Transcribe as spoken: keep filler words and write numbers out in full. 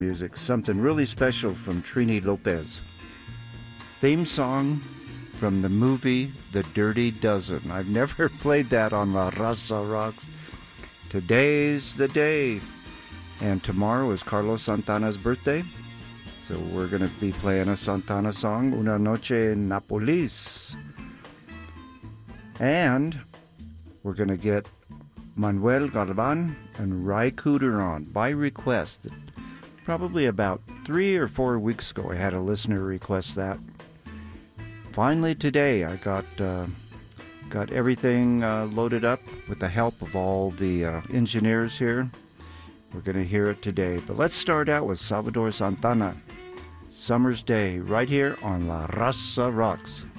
music, something really special from Trini Lopez. Theme song from the movie The Dirty Dozen. I've never played that on La Raza Rocks. Today's the day. And tomorrow is Carlos Santana's birthday. So we're going to be playing a Santana song, Una Noche en Nápoles. And we're going to get Manuel Galvan and Ry Cooder on by request. Probably about three or four weeks ago, I had a listener request that. Finally today, I got uh, got everything uh, loaded up with the help of all the uh, engineers here. We're going to hear it today. But let's start out with Salvador Santana, Summer's Day, right here on La Raza Rocks.